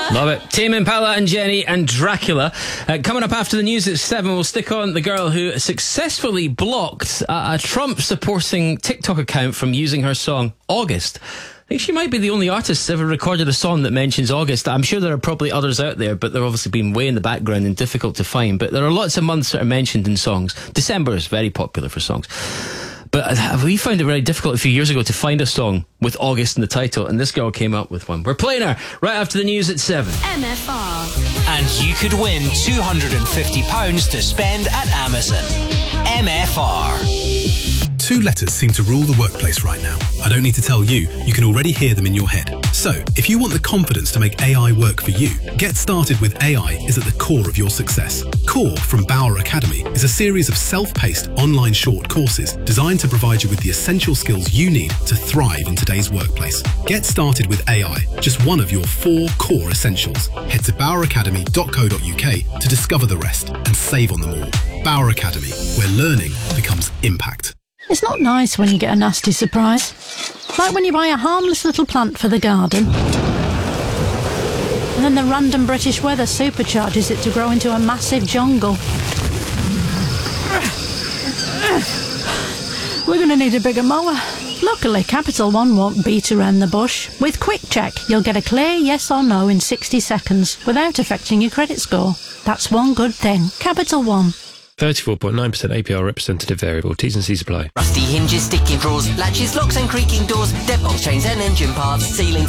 Love it. Tame Impala and Jenny and Dracula. Coming up after the news at 7, we'll stick on the girl who successfully blocked a Trump-supporting TikTok account from using her song August. I think she might be the only artist ever recorded a song that mentions August. I'm sure there are probably others out there, but they're obviously been way in the background and difficult to find. But there are lots of months that are mentioned in songs. December is very popular for songs. But we found it very difficult a few years ago to find a song with August in the title, and this girl came up with one. We're playing her right after the news at 7. MFR. And you could win £250 to spend at Amazon. MFR. 2 letters seem to rule the workplace right now. I don't need to tell you, you can already hear them in your head. So, if you want the confidence to make AI work for you, Get Started with AI is at the core of your success. Core from Bauer Academy is a series of self-paced online short courses designed to provide you with the essential skills you need to thrive in today's workplace. Get Started with AI, just one of your 4 core essentials. Head to boweracademy.co.uk to discover the rest and save on them all. Bauer Academy, where learning becomes impact. It's not nice when you get a nasty surprise. Like when you buy a harmless little plant for the garden, and then the random British weather supercharges it to grow into a massive jungle. We're going to need a bigger mower. Luckily, Capital One won't beat around the bush. With Quick Check, you'll get a clear yes or no in 60 seconds without affecting your credit score. That's one good thing. Capital One. 34.9% APR representative variable. T's and C's apply. Rusty hinges, sticky drawers, latches, locks and creaking doors, deadbolts, chains and engine parts, ceiling